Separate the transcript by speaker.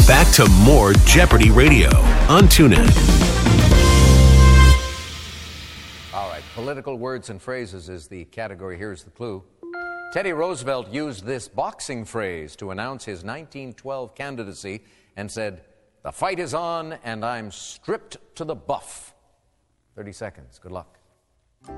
Speaker 1: Back to more Jeopardy Radio on TuneIn.
Speaker 2: All right, political words and phrases is the category. Here's the clue. Teddy Roosevelt used this boxing phrase to announce his 1912 candidacy and said, "The fight is on and I'm stripped to the buff." 30 seconds. Good luck.